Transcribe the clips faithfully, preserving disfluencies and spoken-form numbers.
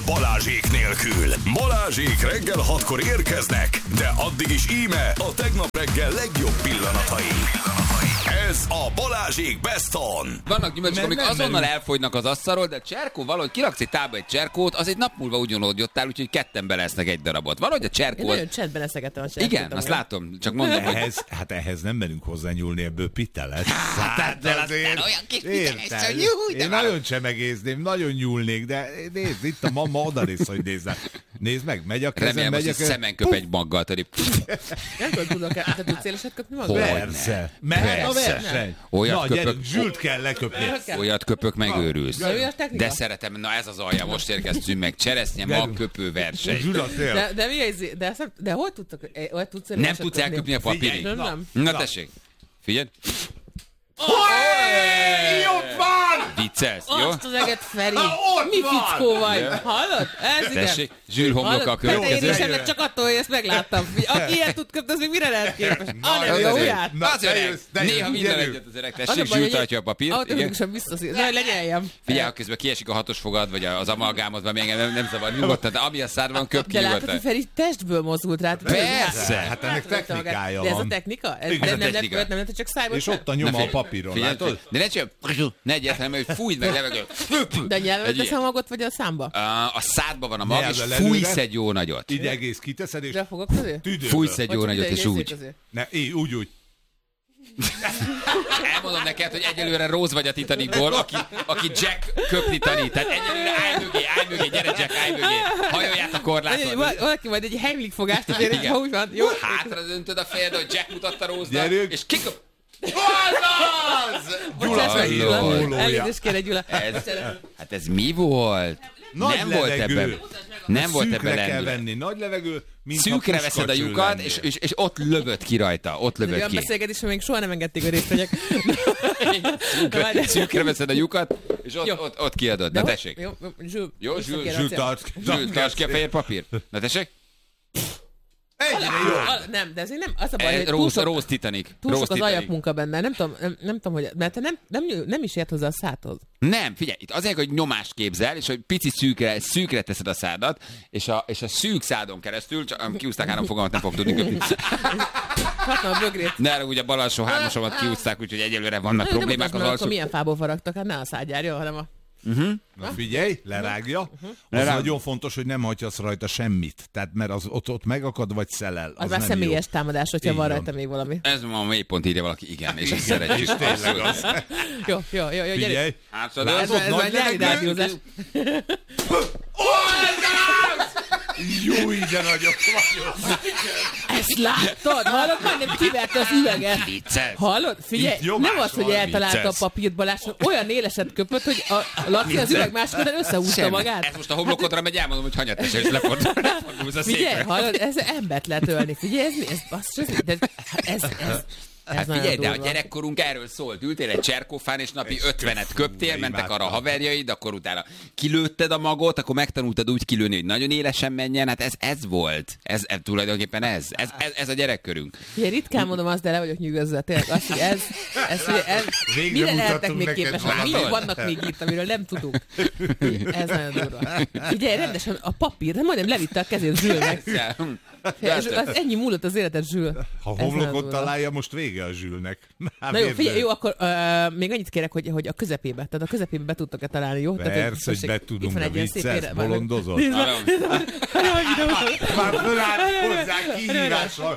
reggel Balázsék nélkül. Balázsék reggel hatkor érkeznek, de addig is íme a tegnap reggel legjobb pillanatai. Ez a Balázsék Best On. Vannak gyümölcsök, amik azonnal elfogynak az asztalról, de cserkó valahogy kiraksz egy tába egy cserkót, az egy nap múlva ugyanúgy jottál, úgyhogy ketten belesznek egy darabot. Valahogy a cserkó... Én nagyon csetben eszegettem a cserkót. Igen, azt látom, csak mondom, hogy... Ehhez, hát ehhez nem merünk hozzányúlni, ebből pite lesz. Hát, de azért olyan kis pite lesz, hogy jó, de én nagyon csemegézném, nagyon nyúlnék, de nézd, itt a mama odanéz, hogy nézzel. Nézd meg, megy a kezem, remélem, megy a hogy kezem. szemen köp egy maggal, tudod. Nem tudom, tudok, te tudsz éleset köpni magad? Persze. Mehet a verseny. Olyat na, köpök. gyerünk, Zsült kell leköpni. Olyat köpök, megőrülsz. Na, de szeretem, na ez az alja, most érkeztünk meg. Cseresznye magköpő verseny. De, de, mi ez, de, de hol tudtok, hol tudsz Nem tudsz elköpni a papírig. Nem, nem. Na tessék, figyelj. Hey, ott van! Viccelsz, jó? Azt az eget, Feri! Mi fickó vagy? Hallod? Ez igen. Tessék, Zsül homloka a következő. Én sem csak attól, hogy ezt megláttam. Aki ilyet tud köpni, az még mire lehet képes? Hanem jó ujját. Az öreg. Néha minden egyet az öreg. Tessék, Zsül tartja a papírt. Automatikusan visszaszír. Na, lenyeljem. Figyelj, ha közben kiesik a hatos fogad, vagy az amalgámod, vagy még engem nem zavar nyugodtan, de ami a szádban köp ki de látod, nyugodtan. hogy Feri testből mozult rá. Persze. Hát ennek technikája De ez a van. technika? Ez Ez a nem technika. lehet, nem lehet, csak szájból. És ott a nyoma a papíron, látod? De ne csak, ne egyáltalán, hogy fújd meg levegő. De nyelvet tesz a magot, vagy a számba? A szádban van a mag, és Nyelvvel fújsz előre. egy jó nagyot. Így egész kiteszed, és De fogok közé? tüdőből. Fújsz egy jó nagyot, és úgy. Ne, így, úgy, úgy. Elmondom neked, hogy egyelőre Rose vagy a Titanicból, aki, aki Jack köpni tanít. Tehát egyelőre állj mögé, állj mögé, gyere Jack, állj mögé. Hajolját a korlátot. Valaki majd egy Heimlich fogást azért, Igen. ha úgy van. Jó? Hátra döntöd a fejed, hogy Jack mutatta Rose-nak, Gyerünk. és kiköp... Bocsáss meg, Gyula. Halló. Elnézést kérek, Gyula. Ez, hát ez mi volt? Nagy nem levegő. volt ebben. Nem volt ebben Szűkre kell lendület. venni, nagy levegő, mint Szűkre ha veszed a puskacső lyukat, lennél. és, és, és ott lövöd ki rajta. Ott lövöd Olyan ki. beszélgetés, hogy még soha nem engedték, hogy részt vegyek. Szűkre, szűkre veszed a lyukat, és ott, Jó. ott, ott kiadod. Na hogy- tessék. Jó, Zsül. Jó, Zsül, visszakérem Zsül, a cél. tarts. Zsül, tarts ki a fehér papírt. Na tessék. Ennyire jó. Al- Nem, de ez nem, az a baj, Eh, hogy túl Rose, sok, Rose Titanic. túl Rose sok az Titanic. ajakmunka benne. Nem tudom, nem, nem tudom, hogy... Mert te nem, nem, nem is ért hozzá a szádhoz. Nem, figyelj, itt azért, hogy nyomást képzel, és hogy pici szűkre, szűkre teszed a szádat, és a, és a szűk szádon keresztül, csak kiúzták három fogalmat, nem fog tudni köpni. Hatna a bögrét. Ne arra, ugye a bal alsó hármasomat kiúzták, úgyhogy egyelőre vannak Nem problémák mutasd az meg, alsó. akkor milyen fából faragtak, hát ne a szádjárja, hanem a... Na figyelj, lerágja. Az Lerág. nagyon fontos, hogy nem hagyhatsz rajta semmit. Tehát mert az ott, ott megakad, vagy szelel. Az, Az már nem személyes jó. támadás, hogyha Így van van. rajta még valami. Ez ma a mélypont, írja valaki, igen, és ezt szeretjük. És tényleg az. Jó, jó, jó, jó, gyerünk. Figyelj. Hátradőlsz. Ez, ez Nagy már nyári levegő. rádiózás. Jó, de nagyok vagyok. Ezt láttad? Hallod? Majdnem kiverte az üveget. Vicces. Hallod? Figyelj, Itt nyomás nem az, hogy van, eltalálta a vicces. papírt Balázs, olyan éleset köpött, hogy a, a Laci az üveg másik oldalán összehúzta Semmi. magát. Ez most a homlokodra megy, elmondom, hogy hanyat tessél, és lefordul, lefordulsz a Figyelj, székre. hallod, ez embert lehet ölni. Figyelj, ez mi? Ez basszus, de ez, ez, ez, ez Hát nagyon figyelj, de a durva. gyerekkorunk erről szólt. Ültél egy cserkófán, és napi ötvenet köptél, mentek arra a haverjaid, akkor utána kilőtted a magot, akkor megtanultad úgy kilőni, hogy nagyon élesen menjen. Hát ez, ez volt. Ez, ez tulajdonképpen ez. Ez, ez. ez a gyerekkorünk. Figyelj, ritkán mondom azt, de le vagyok nyűgözve. Tényleg azt, hogy ez, ez, hogy ez Végre mire lehetnek mutattunk még neked képesek? valamit. Mire vannak még itt, amiről nem tudunk? Ez nagyon durva. Figyelj, rendesen a papír, de majdnem levitte a kezét Zsülnek. És az ennyi múlott az életed, Zsül. Ha Ez nagyon homlokot durva. találja, most vége a Zsülnek. Már Na jó, érted? figyelj, jó, akkor uh, még annyit kérek, hogy, hogy a közepébe, tehát a közepébe be tudtok-e találni, jó? Tehát, Persze, hogy tessék, be itt tudunk, van de egy ilyen szép vicces, ére- bolondozol. Nézd meg, nézd meg, nézd meg. Már fölállt hozzá kihívással.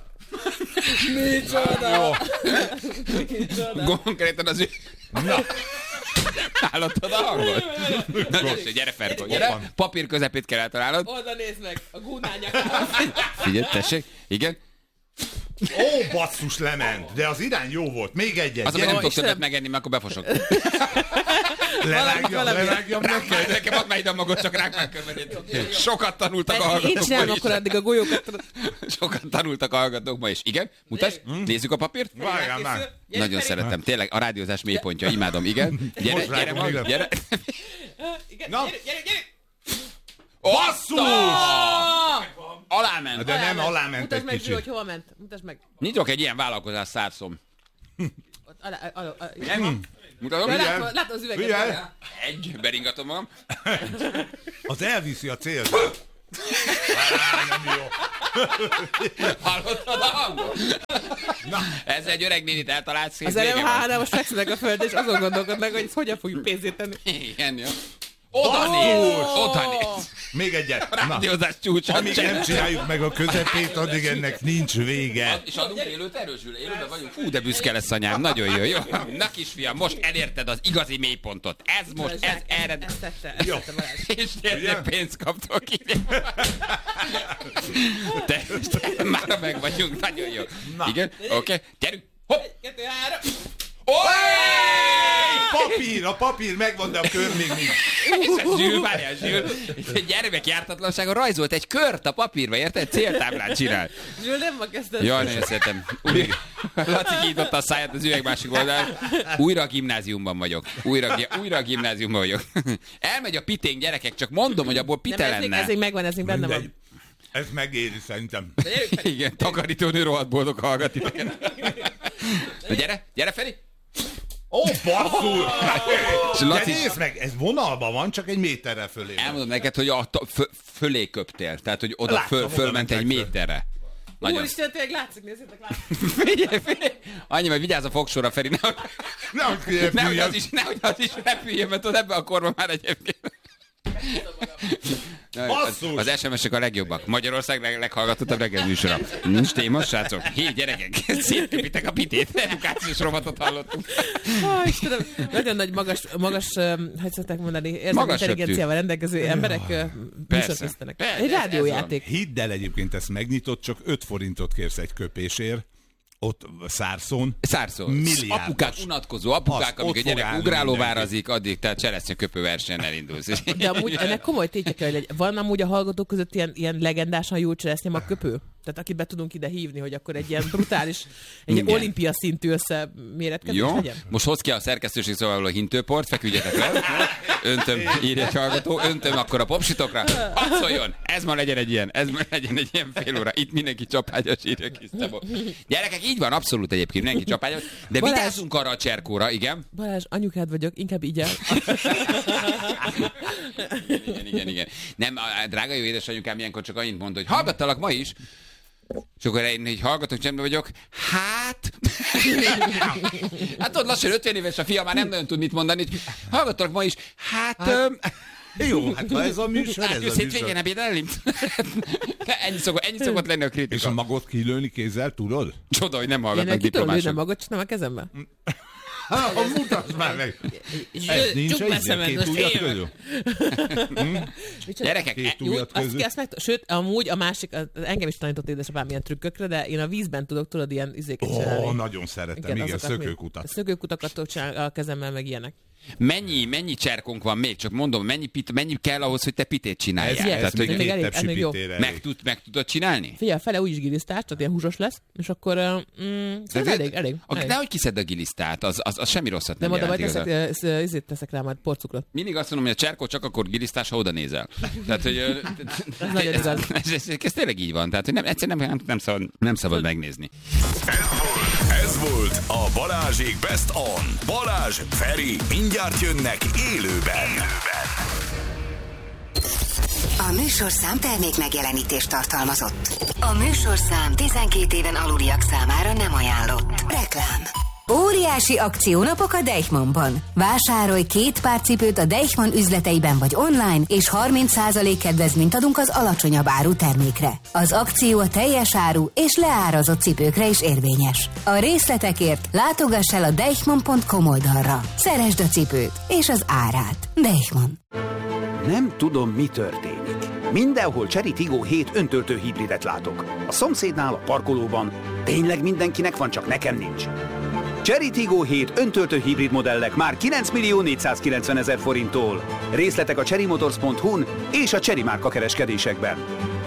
Micsoda! Micsoda! Konkrétan az ő... Na. Hallottad a hangot? Na, tessék, gyere Ferko, gyere. Papír közepét kell eltalálnod. Oda nézd meg, a gúnányak. Figyelj, tessék. Igen. Ó, basszus, lement. De az irány jó volt. Még egyet. Az, hogy nem gyere. tudok többet megenni, mert akkor befosok. Lerágjam, valami. lerágjam neked. Nekem add már ide a magot, csak rák már követ. Sokat tanultak a Én hallgatók ma csinálom is. akkor addig a golyókat. tudod. Sokat tanultak a hallgatók ma is. Igen? Mutasd, nézzük a papírt. Várjál már. Gyere, Nagyon Feri. szeretem. Tényleg a rádiózás mélypontja. Imádom. Igen. Gyere, Most gyere, vágom, mag, igen. gyere. Igen, Na. gyere, gyere, gyere! Basszus! Aláment. De nem, aláment Mutasd egy meg, Zsül, hogy kicsit. hova ment. Mutasd meg. Nyitok egy ilyen vállalkozás szárszom. Ott, alá, alá, alá, Nem? Mutatom? Ja, Figyelj. látod, látod az üveget? Figyelj. Egy, beringatom magam. Az elviszi a célt. Nem jó. Hallottad a hangot? Na. Ez egy öreg nénit eltalálsz. Az előbb hála, most fekszenek a földre, és azon gondolkodnak, hogy hogyan fogjuk pénzét tenni. Igen, jó. Oda néz! Oda néz! Még egyet. Rádiózás csúcs. Amíg nem csináljuk meg a közepét, addig ennek nincs vége. És adunk élőt erősül, élőben vagyunk. Fú, de büszke lesz anyám, nagyon jó, jó. Na kisfiam, most elérted az igazi mélypontot. Ez most, ez erre... Ezt tette, ezt tette Balázs. És tényleg pénzt kaptok ki. Te, te, már meg vagyunk, nagyon jó. Igen, oké, okay. Gyerünk. Hopp. Kettő, három. Papír, a papír megvan, de a kör még nincs. Zsül, várjál, Zsül. Gyermek jártatlansága rajzolt egy kört a papírba, érted? Céltáblát csinál. Zsül, nem ma kezdtem. Jaj, nagyon szeretem. Laci kinyitotta a száját az üveg másik oldalán. Újra a gimnáziumban vagyok. Újra, újra a gimnáziumban vagyok. Elmegy a piténk, gyerekek, csak mondom, hogy abból pite nem, lenne. Ez még megvan, ez még benne van. Ez megéri szerintem. Igen, takarítónő rohadt boldog hallgat titeket. Na gyere, gyere Feri! Ó, basszul! Laci... De nézd meg, ez vonalban van, csak egy méterre fölé. Elmondom neked, hogy a f- fölé köptél, tehát hogy oda Láttam, föl, oda fölment egy mentek méterre. Nagyon. Úristen, tényleg látszik, nézzétek, látszik. Figyelj, figyelj! Annyi, mert vigyázz a fogsorra, Feri, nehogy, Nehogy nehogy az is, nehogy az is repüljön, mert ott ebbe a korban már egyébként. Az, az es em es-ek a legjobbak. Magyarország leg, leghallgatottabb reggelműsora. Nincs téma, srácok. Hé, gyerekek, szétköpitek a pitét. Edukációs rovatot hallottunk. Oh, Istenem, nagyon nagy magas, magas hogy szokták mondani, érzelmi intelligenciával rendelkező emberek műsort készítenek. Egy rádiójáték. Hidd el, egyébként ezt megnyitott, csak öt forintot kérsz egy köpésért. Ott Szárszón. Szárszón. Milliárdos. Apukák, unatkozó apukák, amíg a gyerek ugrálóvárazik, addig te cseresznyeköpő versenyen elindulsz. De amúgy ennek komoly tétje, hogy van amúgy a hallgatók között ilyen, ilyen legendásan jó cseresznyemagköpő? Tehát akit be tudunk ide hívni, hogy akkor egy ilyen brutális, egy igen. olimpia szintű összeméretkezés legyen. Most hoz ki a szerkesztőség szóval a hintőport, feküdjetek le. Öntöm, írja egy hallgató, öntöm akkor a popsitokra. Pacoljon! Ez ma legyen egy ilyen, ez ma legyen egy ilyen fél óra. Itt mindenki csapágyas, írja kis Szabó. Gyerekek, így van, abszolút egyébként mindenki csapágyas. De Balázs, vigyázzunk arra a cserkóra, igen. Balázs, anyukád vagyok, inkább így el. igen, igen, igen. Nem, a drága jó édesanyukám ilyenkor csak annyit mond, hogy hallgattalak ma is. És akkor én így hallgatok, csendben vagyok. Hát... hát ott lassan ötven éves a fia, már nem nagyon tud mit mondani. Hallgattalak ma is. Hát... hát... Öm... Jó, hát ha ez a műsor, hát, ez a műsor. Hétvégén ebédelni? ennyi, szokott, ennyi szokott lenni a kritika. És a magot kilőni kézzel, tudod? Csoda, hogy nem hallgatnak diplomások. Én a magot, csak nem a kezembe. Ha, mutasd már meg! Ez nincs egy két ujjat közül? Gyerekek, két ujjat közül? Sőt, amúgy a másik, engem is tanított édesapám ilyen trükkökre, de én a vízben tudok, tudod, ilyen izéket csinálni. Ó, nagyon szeretem, igen, igen szökőkutat. Szökőkutakat tudok csinálni a kezemmel, meg ilyenek. Mennyi, mennyi cserkónk van még? Csak mondom, mennyi, pit, mennyi kell ahhoz, hogy te pitét csináljál? Ez, tehát, ez hogy még elég, tepsi pitére. Meg, tud, meg tudod csinálni? Figyelj, fele úgyis gilisztás, tehát ilyen húsos lesz, és akkor mm, szóval elég, elég. elég. Nehogy kiszedd a gilisztát, az, az, az semmi rosszat nem, nem jelent. Nem, oda majd teszek, ezért teszek rá majd porcukrot. Mindig azt mondom, hogy a cserkó csak akkor gilisztás, ha oda nézel. Tehát, hogy... ez nagyon igaz. Ez, ez, ez tényleg így van, tehát hogy nem, egyszerűen nem, nem, nem szabad, nem szabad megnézni. Ez volt a Balázsék Best On. Balázs, Feri, mindjárt jönnek élőben. A műsorszám termék megjelenítést tartalmazott. A műsorszám tizenkét éven aluliak számára nem ajánlott. Reklám. Óriási akciónapok a Deichmannban. Vásárolj két pár cipőt a Deichmann üzleteiben vagy online, és harminc százalék kedvezményt adunk az alacsonyabb áru termékre. Az akció a teljes áru és leárazott cipőkre is érvényes. A részletekért látogass el a deichmann pont com oldalra. Szeresd a cipőt és az árát. Deichmann. Nem tudom, mi történik. Mindenhol Chery Tiggo hét öntöltő hibridet látok. A szomszédnál, a parkolóban. Tényleg mindenkinek van, csak nekem nincs. Chery Tiggo hét öntöltő hibrid modellek már kilenc millió négyszázkilencvenezer forinttól. Részletek a chery motors pont hu-n és a Chery márka kereskedésekben.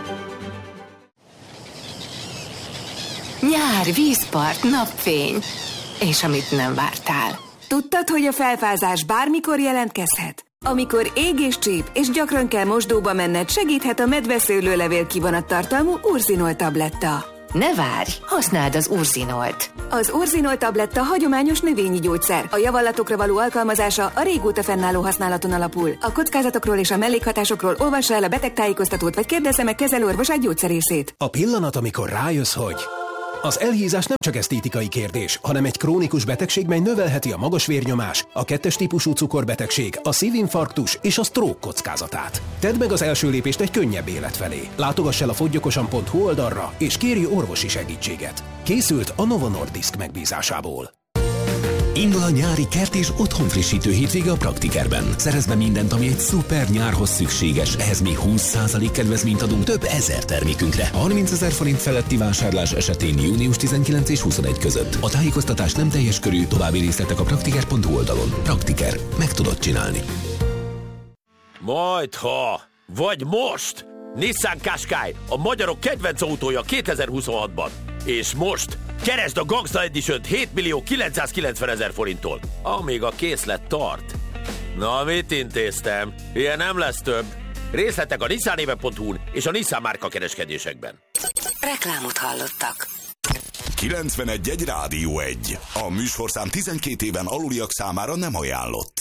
Nyár, vízpart, napfény. És amit nem vártál. Tudtad, hogy a felfázás bármikor jelentkezhet? Amikor ég és csíp, és gyakran kell mosdóba menned, segíthet a medveszőlőlevél kivonattartalmú Urzinol tabletta. Ne várj, használd az Urzinolt. Az Urzinol tabletta hagyományos növényi gyógyszer. A javallatokra való alkalmazása a régóta fennálló használaton alapul. A kockázatokról és a mellékhatásokról olvassa el a betegtájékoztatót, vagy kérdezze meg kezelőorvosát, gyógyszerészét. A pillanat, amikor rájössz, hogy az elhízás nem csak esztétikai kérdés, hanem egy krónikus betegség, mely növelheti a magas vérnyomás, a kettes típusú cukorbetegség, a szívinfarktus és a stroke kockázatát. Tedd meg az első lépést egy könnyebb élet felé. Látogass el a foggyokosan pont hu oldalra, és kérj orvosi segítséget. Készült a Novo Nordisk megbízásából. Indul a nyári kert és otthonfrissítő hétvége a Praktikerben. Szerezd be mindent, ami egy szuper nyárhoz szükséges. Ehhez még húsz százalék kedvezményt adunk több ezer termékünkre. harmincezer forint feletti vásárlás esetén június tizenkilenc és huszonegy között. A tájékoztatás nem teljes körű, további részletek a praktiker pont hu oldalon. Praktiker. Meg tudod csinálni. Majdha, vagy most! Nissan Qashqai, a magyarok kedvenc autója kétezer-huszonhatban. És most keresd a Gangsta Edition-t hét millió kilencszázkilencvenezer forinttól, amíg a készlet tart. Na, mit intéztem? Ilyen nem lesz több. Részletek a nissanéve pont hu-n és a Nissan márka kereskedésekben. Reklámot hallottak. kilencvenegy egy Rádió egy. A műsorszám tizenkét éven aluliak számára nem ajánlott.